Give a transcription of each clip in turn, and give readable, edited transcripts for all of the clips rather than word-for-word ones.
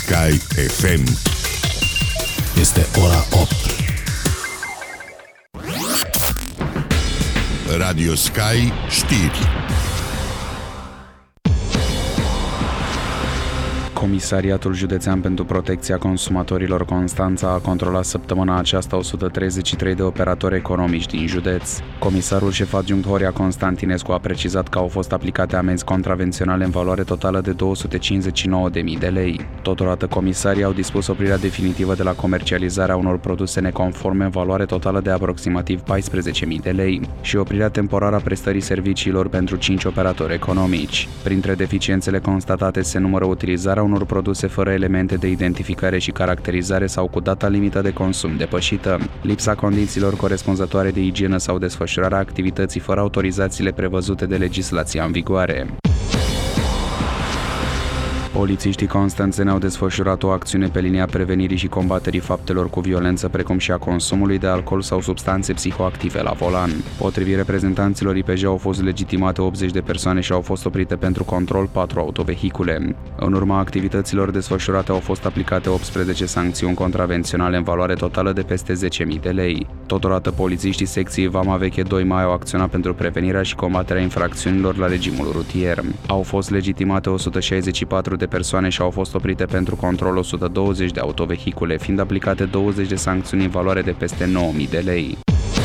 Sky FM. Este ora 8. Radio Sky știri. Comisariatul Județean pentru Protecția Consumatorilor Constanța a controlat săptămâna aceasta 133 de operatori economici din județ. Comisarul șef adjunct Horia Constantinescu a precizat că au fost aplicate amenzi contravenționale în valoare totală de 259.000 de lei. Totodată, comisarii au dispus oprirea definitivă de la comercializarea unor produse neconforme în valoare totală de aproximativ 14.000 de lei și oprirea temporară a prestării serviciilor pentru 5 operatori economici. Printre deficiențele constatate se numără utilizarea unor produse fără elemente de identificare și caracterizare sau cu data limită de consum depășită, lipsa condițiilor corespunzătoare de igienă sau desfășurarea activității fără autorizațiile prevăzute de legislația în vigoare. Polițiștii constanțeni au desfășurat o acțiune pe linia prevenirii și combaterii faptelor cu violență, precum și a consumului de alcool sau substanțe psihoactive la volan. Potrivit reprezentanților IPJ, au fost legitimate 80 de persoane și au fost oprite pentru control 4 autovehicule. În urma activităților desfășurate au fost aplicate 18 sancțiuni contravenționale în valoare totală de peste 10.000 de lei. Totodată, polițiștii secției Vama Veche 2 Mai au acționat pentru prevenirea și combaterea infracțiunilor la regimul rutier. Au fost legitimate 164 de persoane și au fost oprite pentru control 120 de autovehicule, fiind aplicate 20 de sancțiuni în valoare de peste 9.000 de lei.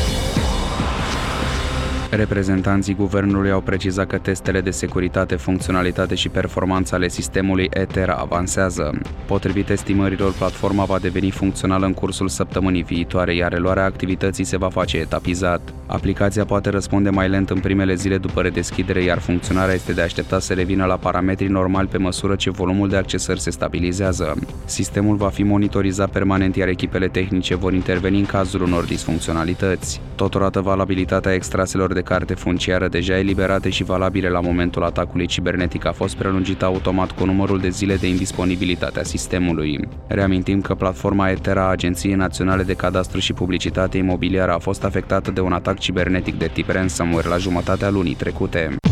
Reprezentanții guvernului au precizat că testele de securitate, funcționalitate și performanță ale sistemului ETERA avansează. Potrivit estimărilor, platforma va deveni funcțională în cursul săptămânii viitoare, iar reluarea activității se va face etapizat. Aplicația poate răspunde mai lent în primele zile după redeschidere, iar funcționarea este de așteptat să revină la parametrii normali pe măsură ce volumul de accesări se stabilizează. Sistemul va fi monitorizat permanent, iar echipele tehnice vor interveni în cazul unor disfuncționalități. Totodată, valabilitatea extraselor de carte funciară deja eliberate și valabile la momentul atacului cibernetic a fost prelungită automat cu numărul de zile de indisponibilitate a sistemului. Reamintim că platforma ETERA a Agenției Naționale de Cadastru și Publicitate Imobiliară a fost afectată de un atac cibernetic de tip ransomware la jumătatea lunii trecute.